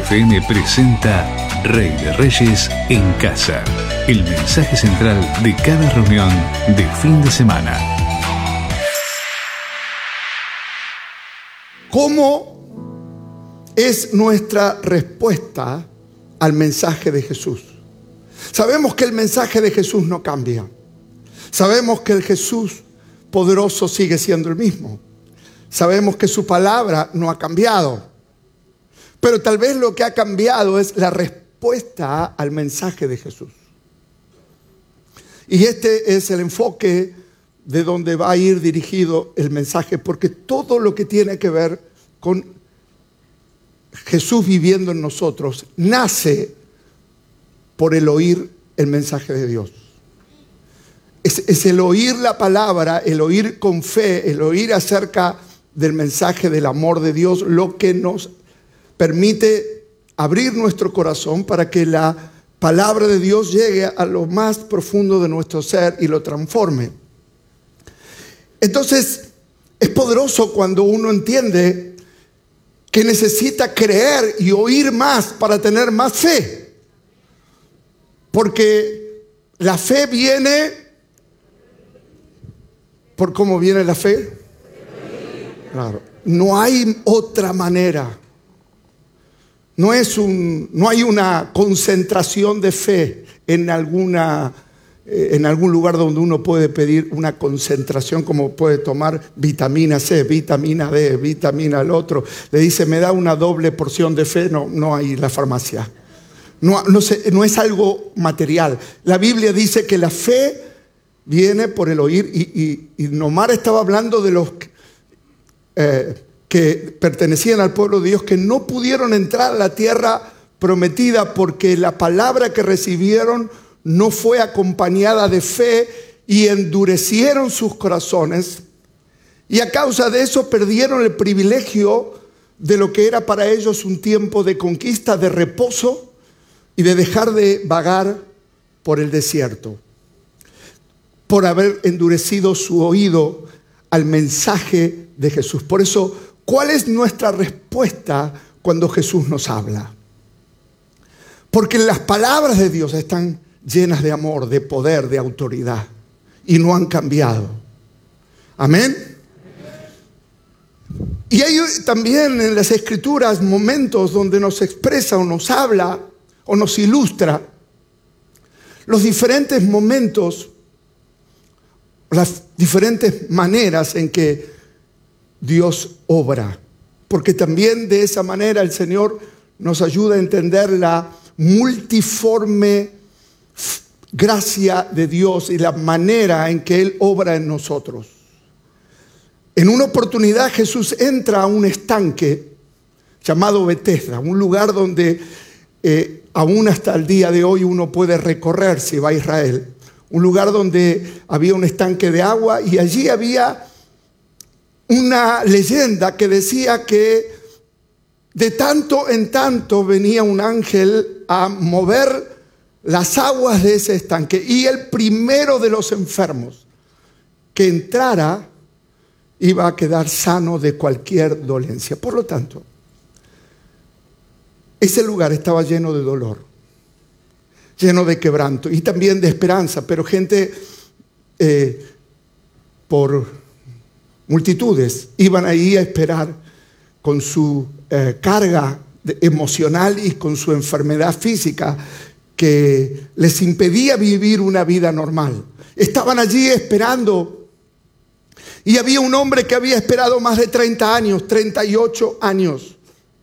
FM presenta Rey de Reyes en Casa. El mensaje central de cada reunión de fin de semana. ¿Cómo es nuestra respuesta al mensaje de Jesús? Sabemos que el mensaje de Jesús no cambia. Sabemos que el Jesús poderoso sigue siendo el mismo. Sabemos que su palabra no ha cambiado. Pero tal vez lo que ha cambiado es la respuesta al mensaje de Jesús. Y este es el enfoque de donde va a ir dirigido el mensaje, porque todo lo que tiene que ver con Jesús viviendo en nosotros nace por el oír el mensaje de Dios. Es el oír la palabra, el oír con fe, el oír acerca del mensaje del amor de Dios, lo que nos permite abrir nuestro corazón para que la palabra de Dios llegue a lo más profundo de nuestro ser y lo transforme. Entonces, es poderoso cuando uno entiende que necesita creer y oír más para tener más fe. Porque la fe viene por cómo viene la fe. Claro, no hay otra manera. No hay una concentración de fe en algún lugar donde uno puede pedir una concentración, como puede tomar vitamina C, vitamina D, vitamina el otro. Le dice, me da una doble porción de fe. No hay en la farmacia. No es algo material. La Biblia dice que la fe viene por el oír. Y Nomar estaba hablando de los que pertenecían al pueblo de Dios, que no pudieron entrar a la tierra prometida porque la palabra que recibieron no fue acompañada de fe y endurecieron sus corazones, y a causa de eso perdieron el privilegio de lo que era para ellos un tiempo de conquista, de reposo y de dejar de vagar por el desierto, por haber endurecido su oído al mensaje de Jesús. Por eso, ¿cuál es nuestra respuesta cuando Jesús nos habla? Porque las palabras de Dios están llenas de amor, de poder, de autoridad, y no han cambiado. Amén. Y hay también en las Escrituras momentos donde nos expresa o nos habla o nos ilustra los diferentes momentos, las diferentes maneras en que Dios obra. Porque también de esa manera el Señor nos ayuda a entender la multiforme gracia de Dios y la manera en que Él obra en nosotros. En una oportunidad Jesús entra a un estanque llamado Betesda, un lugar donde aún hasta el día de hoy uno puede recorrer si va a Israel. Un lugar donde había un estanque de agua, y allí había una leyenda que decía que de tanto en tanto venía un ángel a mover las aguas de ese estanque, y el primero de los enfermos que entrara iba a quedar sano de cualquier dolencia. Por lo tanto, ese lugar estaba lleno de dolor, lleno de quebranto y también de esperanza, pero gente por multitudes iban ahí a esperar con su carga emocional y con su enfermedad física que les impedía vivir una vida normal. Estaban allí esperando, y había un hombre que había esperado más de 30 años, 38 años.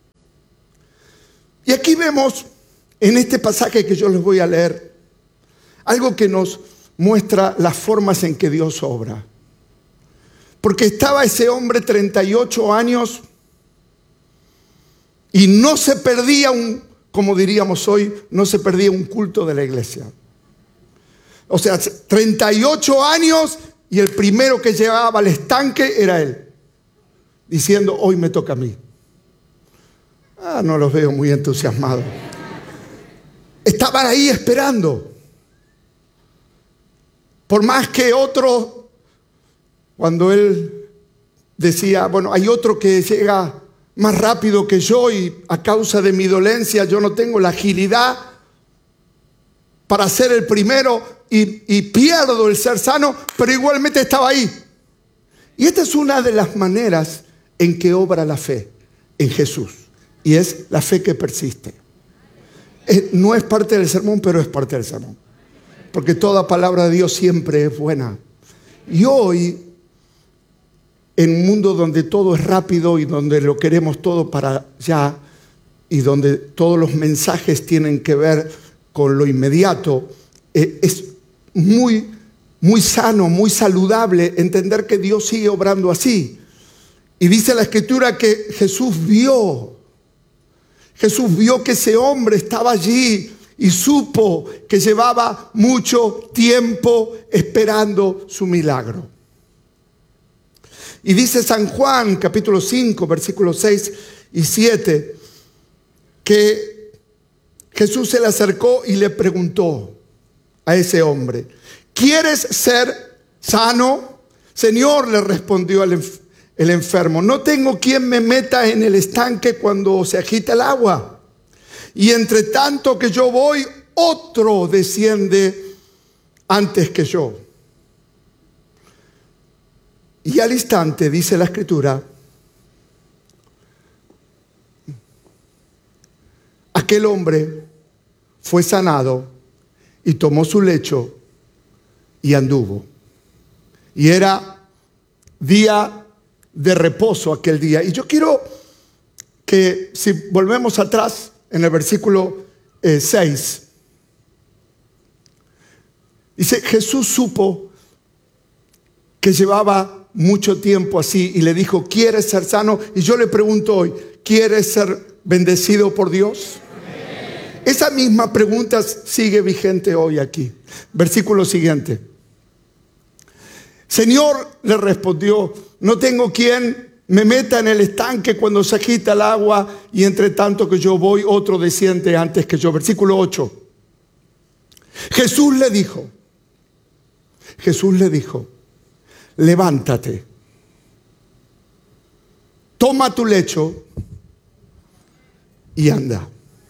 Y aquí vemos en este pasaje que yo les voy a leer algo que nos muestra las formas en que Dios obra. Porque estaba ese hombre 38 años y no se perdía como diríamos hoy, no se perdía un culto de la iglesia. O sea, 38 años y el primero que llegaba al estanque era él, diciendo, hoy me toca a mí. No los veo muy entusiasmados. Estaban ahí esperando. Por más que otro, cuando él decía, bueno, hay otro que llega más rápido que yo y a causa de mi dolencia yo no tengo la agilidad para ser el primero y pierdo el ser sano, pero igualmente estaba ahí. Y esta es una de las maneras en que obra la fe en Jesús, y es la fe que persiste. No es parte del sermón, pero es parte del sermón, porque toda palabra de Dios siempre es buena. Y hoy, en un mundo donde todo es rápido y donde lo queremos todo para ya, y donde todos los mensajes tienen que ver con lo inmediato, es muy sano, muy saludable entender que Dios sigue obrando así. Y dice la Escritura que Jesús vio que ese hombre estaba allí y supo que llevaba mucho tiempo esperando su milagro. Y dice San Juan, capítulo 5, versículos 6 y 7, que Jesús se le acercó y le preguntó a ese hombre: ¿quieres ser sano? Señor, le respondió el enfermo, no tengo quien me meta en el estanque cuando se agita el agua. Y entre tanto que yo voy, otro desciende antes que yo. Y al instante, dice la Escritura, aquel hombre fue sanado y tomó su lecho y anduvo. Y era día de reposo aquel día. Y yo quiero que, si volvemos atrás en el versículo 6, dice: Jesús supo que llevaba mucho tiempo así y le dijo: ¿quieres ser sano? Y yo le pregunto hoy: ¿quieres ser bendecido por Dios? Amén. Esa misma pregunta sigue vigente hoy aquí. Versículo siguiente. Señor, le respondió, no tengo quien me meta en el estanque cuando se agita el agua, y entre tanto que yo voy, otro desciende antes que yo. Versículo 8. Jesús le dijo, levántate, toma tu lecho y anda.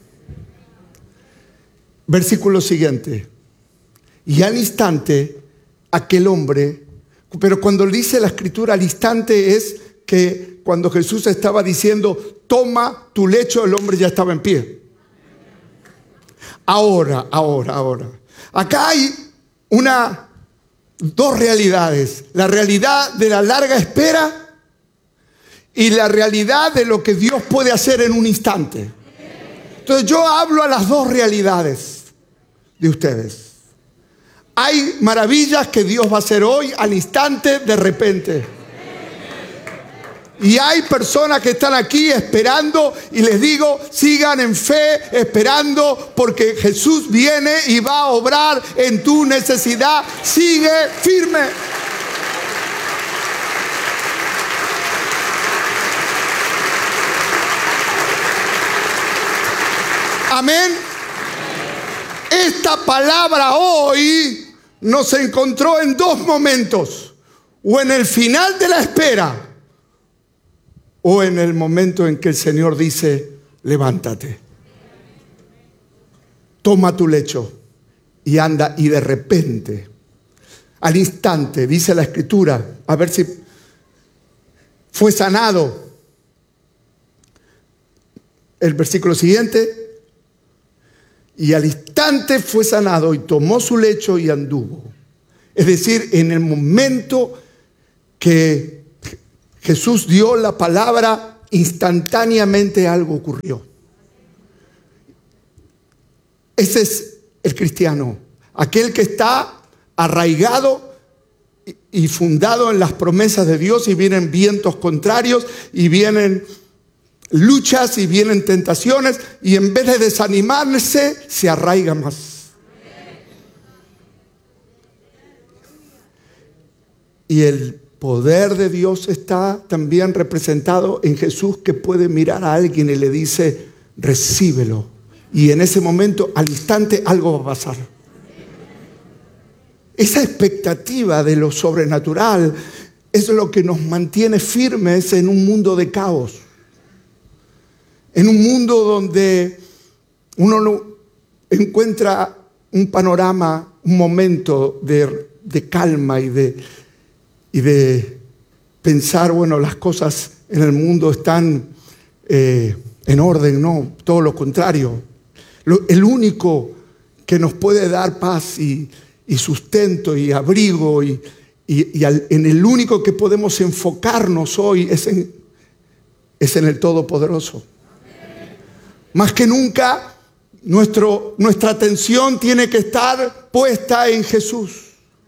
Versículo siguiente. Y al instante aquel hombre, pero cuando dice la Escritura al instante, es que cuando Jesús estaba diciendo toma tu lecho, el hombre ya estaba en pie. Ahora. Acá hay dos realidades: la realidad de la larga espera y la realidad de lo que Dios puede hacer en un instante. Entonces yo hablo a las dos realidades de ustedes. Hay maravillas que Dios va a hacer hoy, al instante, de repente. Y hay personas que están aquí esperando, y les digo, sigan en fe, esperando, porque Jesús viene y va a obrar en tu necesidad. Sigue firme. Amén. Esta palabra hoy nos encontró en dos momentos: o en el final de la espera, o en el momento en que el Señor dice, levántate, toma tu lecho y anda. Y de repente, al instante, dice la Escritura, a ver si fue sanado. El versículo siguiente: y al instante fue sanado y tomó su lecho y anduvo. Es decir, en el momento que Jesús dio la palabra, instantáneamente algo ocurrió. Ese es el cristiano, aquel que está arraigado y fundado en las promesas de Dios, y vienen vientos contrarios y vienen luchas y vienen tentaciones, y en vez de desanimarse, se arraiga más. Y el poder de Dios está también representado en Jesús, que puede mirar a alguien y le dice, recíbelo. Y en ese momento, al instante, algo va a pasar. Esa expectativa de lo sobrenatural es lo que nos mantiene firmes en un mundo de caos. en un mundo donde uno no encuentra un panorama, un momento de calma y de pensar, bueno, las cosas en el mundo están en orden, no, todo lo contrario. El único que nos puede dar paz y sustento y abrigo en el único que podemos enfocarnos hoy es en el Todopoderoso. Más que nunca, nuestra atención tiene que estar puesta en Jesús.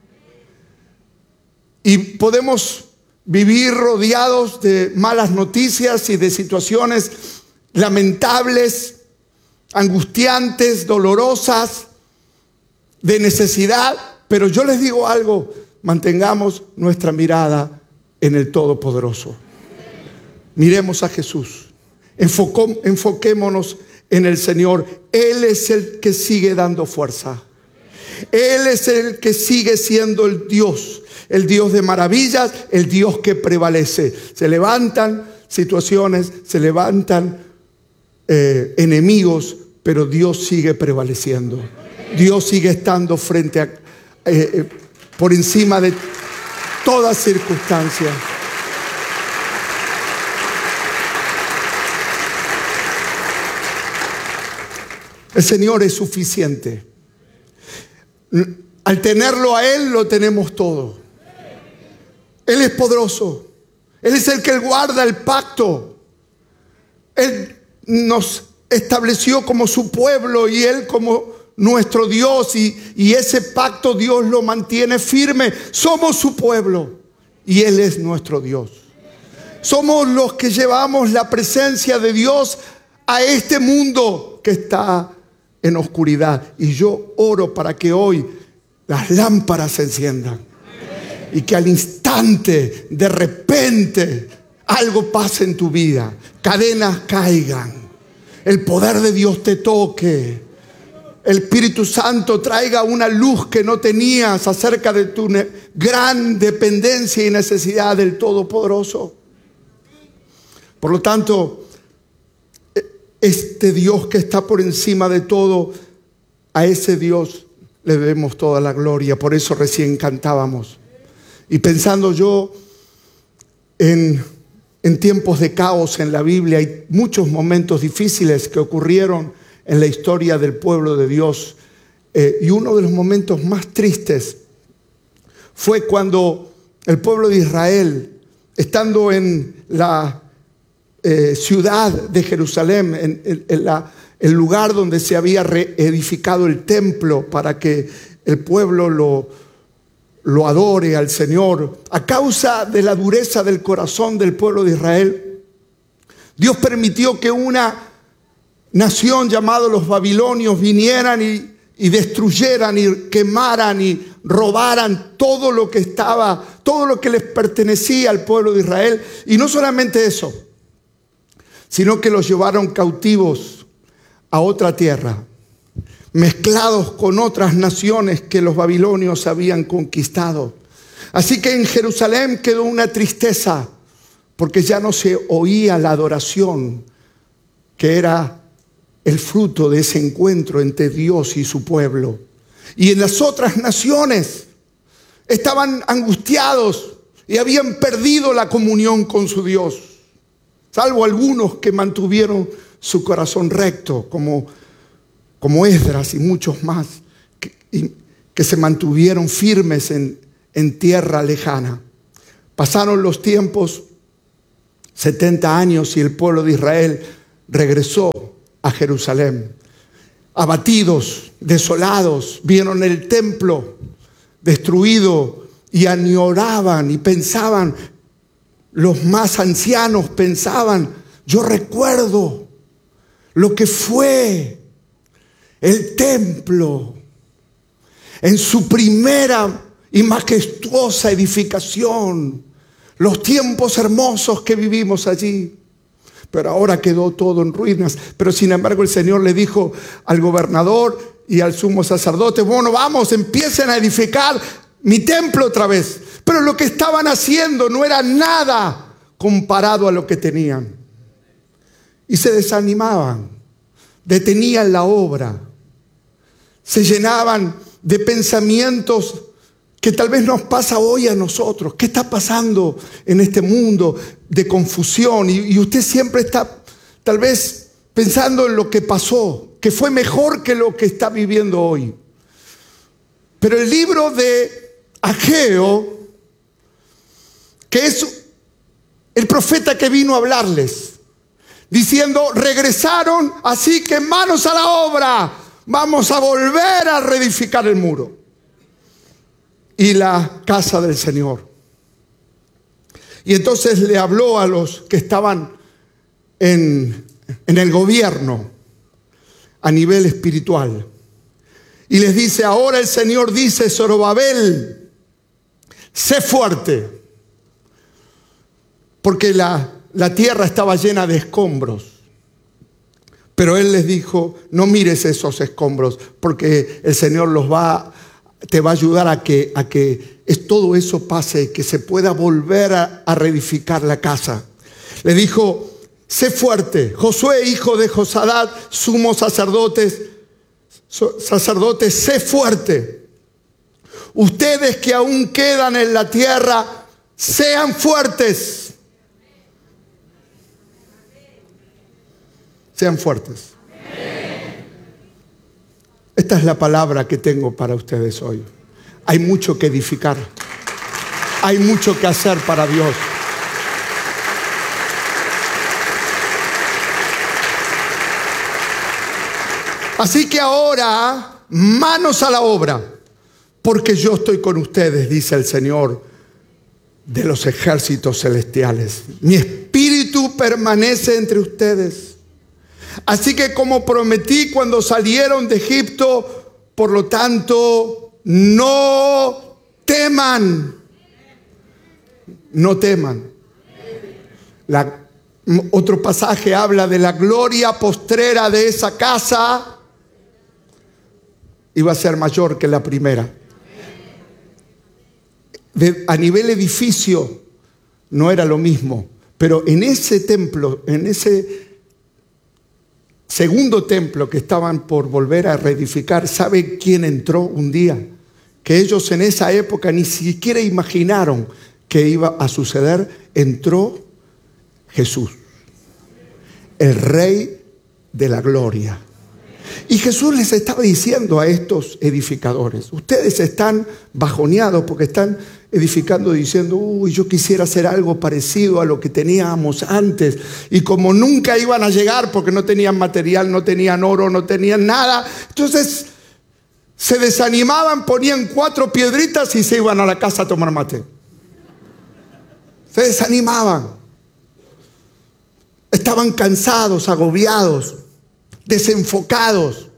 Y podemos vivir rodeados de malas noticias y de situaciones lamentables, angustiantes, dolorosas, de necesidad. Pero yo les digo algo, mantengamos nuestra mirada en el Todopoderoso. Miremos a Jesús. Enfoquémonos en el Señor. Él es el que sigue dando fuerza. Él es el que sigue siendo el Dios de maravillas, el Dios que prevalece. Se levantan situaciones, se levantan enemigos, pero Dios sigue prevaleciendo. Dios sigue estando por encima de toda circunstancia. El Señor es suficiente. Al tenerlo a Él, lo tenemos todo. Él es poderoso. Él es el que guarda el pacto. Él nos estableció como su pueblo y Él como nuestro Dios. Y ese pacto Dios lo mantiene firme. Somos su pueblo y Él es nuestro Dios. Somos los que llevamos la presencia de Dios a este mundo que está en oscuridad. Y yo oro para que hoy las lámparas se enciendan y que al instante, de repente, algo pase en tu vida, cadenas caigan, el poder de Dios te toque, el Espíritu Santo traiga una luz que no tenías acerca de tu gran dependencia y necesidad del Todopoderoso. Por lo tanto, este Dios que está por encima de todo, a ese Dios le debemos toda la gloria. Por eso recién cantábamos. Y pensando yo en tiempos de caos en la Biblia, hay muchos momentos difíciles que ocurrieron en la historia del pueblo de Dios. Y uno de los momentos más tristes fue cuando el pueblo de Israel, estando en la ciudad de Jerusalén, el lugar donde se había reedificado el templo para que el pueblo lo adore al Señor, a causa de la dureza del corazón del pueblo de Israel, Dios permitió que una nación llamada los babilonios vinieran y destruyeran y quemaran y robaran todo lo que les pertenecía al pueblo de Israel. Y no solamente eso, sino que los llevaron cautivos a otra tierra, mezclados con otras naciones que los babilonios habían conquistado. Así que en Jerusalén quedó una tristeza, porque ya no se oía la adoración que era el fruto de ese encuentro entre Dios y su pueblo. Y en las otras naciones estaban angustiados y habían perdido la comunión con su Dios, salvo algunos que mantuvieron su corazón recto, como Esdras y muchos más, que se mantuvieron firmes en tierra lejana. Pasaron los tiempos, 70 años, y el pueblo de Israel regresó a Jerusalén. Abatidos, desolados, vieron el templo destruido y añoraban y pensaban, los más ancianos pensaban, yo recuerdo lo que fue el templo en su primera y majestuosa edificación, los tiempos hermosos que vivimos allí. Pero ahora quedó todo en ruinas. Pero sin embargo el Señor le dijo al gobernador y al sumo sacerdote, bueno, vamos, empiecen a edificar mi templo otra vez. Pero lo que estaban haciendo no era nada comparado a lo que tenían. y se desanimaban, detenían la obra, se llenaban de pensamientos que tal vez nos pasa hoy a nosotros. ¿Qué está pasando en este mundo de confusión? Y usted siempre está tal vez pensando en lo que pasó, que fue mejor que lo que está viviendo hoy. Pero el libro de Ageo, que es el profeta que vino a hablarles, diciendo: regresaron, así que manos a la obra, vamos a volver a reedificar el muro y la casa del Señor. Y entonces le habló a los que estaban en el gobierno a nivel espiritual. Y les dice: ahora el Señor dice, Zorobabel, sé fuerte. Porque la tierra estaba llena de escombros. Pero Él les dijo: no mires esos escombros, porque el Señor te va a ayudar a que todo eso pase, que se pueda volver a reedificar la casa. Le dijo: sé fuerte. Josué, hijo de Josadat, sumo sacerdote, sé fuerte. Ustedes que aún quedan en la tierra, sean fuertes. Sean fuertes. Esta es la palabra que tengo para ustedes hoy. Hay mucho que edificar. Hay mucho que hacer para Dios. Así que ahora, manos a la obra, porque yo estoy con ustedes, dice el Señor de los ejércitos celestiales. Mi espíritu permanece entre ustedes. Así que como prometí cuando salieron de Egipto, por lo tanto, no teman. No teman. Otro pasaje habla de la gloria postrera de esa casa. Iba a ser mayor que la primera. A nivel edificio no era lo mismo, pero en ese templo, en ese segundo templo que estaban por volver a reedificar, ¿sabe quién entró un día? Que ellos en esa época ni siquiera imaginaron que iba a suceder. Entró Jesús, el Rey de la Gloria. Y Jesús les estaba diciendo a estos edificadores: ustedes están bajoneados porque están edificando diciendo: uy, yo quisiera hacer algo parecido a lo que teníamos antes. Y como nunca iban a llegar porque no tenían material, no tenían oro, no tenían nada, entonces se desanimaban, ponían 4 piedritas y se iban a la casa a tomar mate. Se desanimaban. Estaban cansados, agobiados, desenfocados.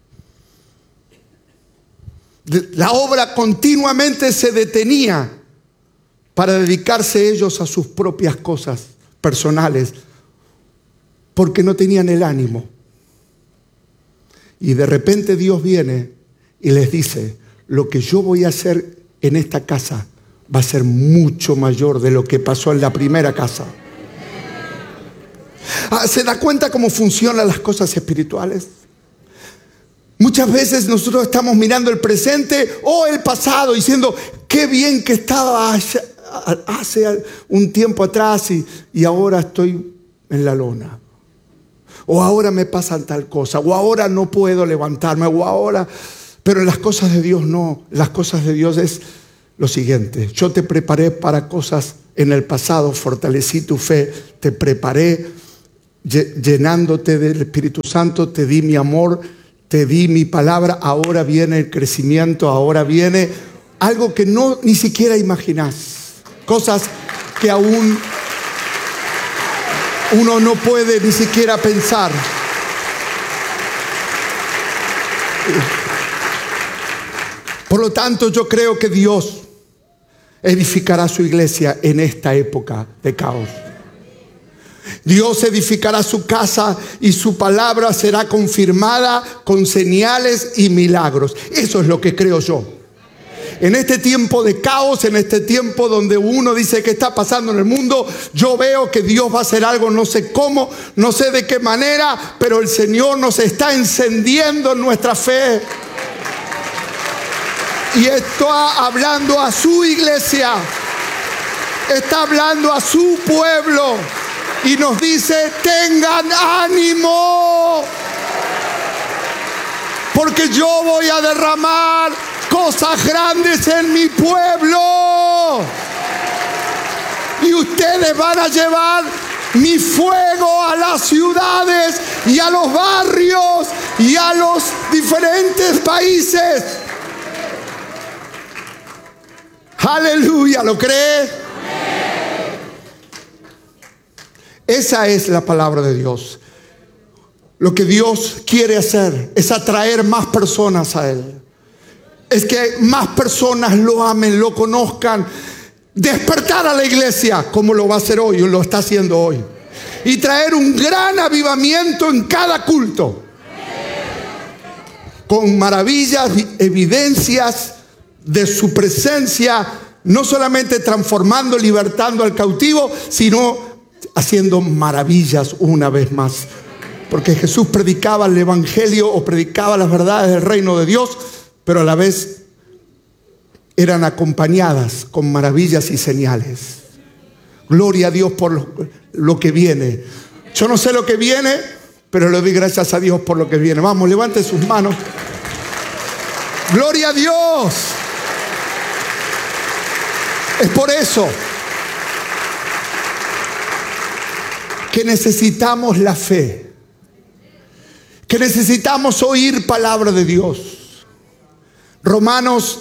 La obra continuamente se detenía para dedicarse ellos a sus propias cosas personales, porque no tenían el ánimo. Y de repente Dios viene y les dice: lo que yo voy a hacer en esta casa va a ser mucho mayor de lo que pasó en la primera casa. ¿Se da cuenta cómo funcionan las cosas espirituales? Muchas veces nosotros estamos mirando el presente o el pasado diciendo: qué bien que estaba hace un tiempo atrás y ahora estoy en la lona. O ahora me pasan tal cosa, o ahora no puedo levantarme, o ahora... Pero en las cosas de Dios no. Las cosas de Dios es lo siguiente: yo te preparé para cosas en el pasado, fortalecí tu fe, te preparé llenándote del Espíritu Santo, te di mi amor, te di mi palabra. Ahora viene el crecimiento, ahora viene algo que ni siquiera imaginás. Cosas que aún uno no puede ni siquiera pensar. Por lo tanto, yo creo que Dios edificará su iglesia en esta época de caos. Dios edificará su casa y su palabra será confirmada con señales y milagros. Eso es lo que creo yo. En este tiempo de caos, en este tiempo donde uno dice qué está pasando en el mundo, yo veo que Dios va a hacer algo, no sé cómo, no sé de qué manera, pero el Señor nos está encendiendo en nuestra fe. Y está hablando a su iglesia, está hablando a su pueblo y nos dice: tengan ánimo, porque yo voy a derramar cosas grandes en mi pueblo y ustedes van a llevar mi fuego a las ciudades y a los barrios y a los diferentes países. Aleluya, ¿lo cree? Esa es la palabra de Dios. Lo que Dios quiere hacer es atraer más personas a Él. Es que más personas lo amen, lo conozcan. Despertar a la iglesia como lo va a hacer hoy, o lo está haciendo hoy. Y traer un gran avivamiento en cada culto. Con maravillas, evidencias de su presencia, no solamente transformando, libertando al cautivo, sino haciendo maravillas una vez más. Porque Jesús predicaba el evangelio o predicaba las verdades del reino de Dios, pero a la vez eran acompañadas con maravillas y señales. Gloria a Dios por lo que viene. Yo no sé lo que viene, pero le doy gracias a Dios por lo que viene. Vamos, levante sus manos. Gloria a Dios. Es por eso que necesitamos la fe, que necesitamos oír palabra de Dios. Romanos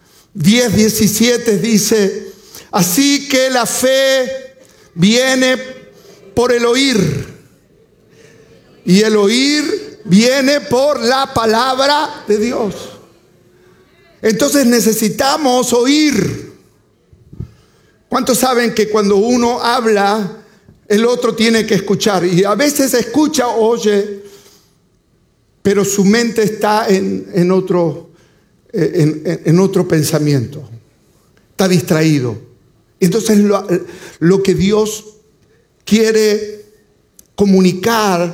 10:17 dice: así que la fe viene por el oír, y el oír viene por la palabra de Dios. Entonces necesitamos oír. ¿Cuántos saben que cuando uno habla, el otro tiene que escuchar? Y a veces escucha, oye, pero su mente está en otro pensamiento. Está distraído. Entonces lo que Dios quiere comunicar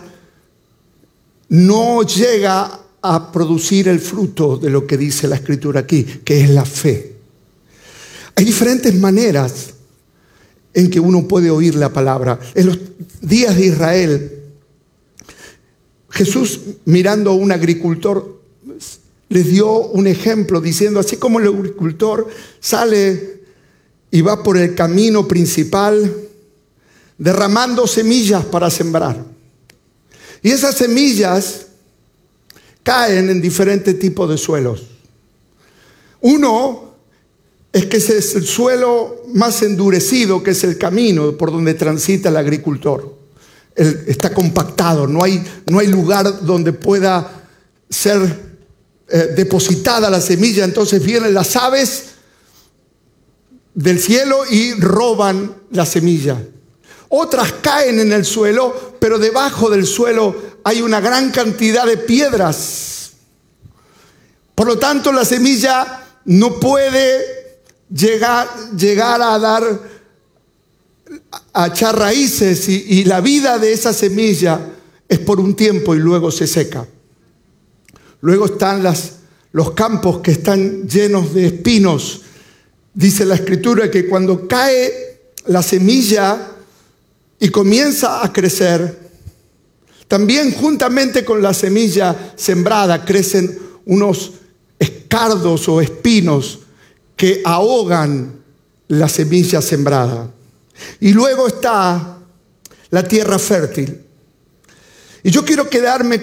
no llega a producir el fruto de lo que dice la Escritura aquí, que es la fe. Hay diferentes maneras en que uno puede oír la palabra. En los días de Israel, Jesús, mirando a un agricultor, les dio un ejemplo diciendo: así como el agricultor sale y va por el camino principal derramando semillas para sembrar, y esas semillas caen en diferentes tipos de suelos. Uno es que ese es el suelo más endurecido, que es el camino por donde transita el agricultor. Está compactado, no hay lugar donde pueda ser depositada la semilla. Entonces vienen las aves del cielo y roban la semilla. Otras caen en el suelo, pero debajo del suelo hay una gran cantidad de piedras. Por lo tanto, la semilla no puede llegar a echar raíces, y la vida de esa semilla es por un tiempo y luego se seca. Luego están los campos que están llenos de espinos. Dice la Escritura que cuando cae la semilla y comienza a crecer, también juntamente con la semilla sembrada crecen unos escardos o espinos que ahogan la semilla sembrada. Y luego está la tierra fértil. Y yo quiero quedarme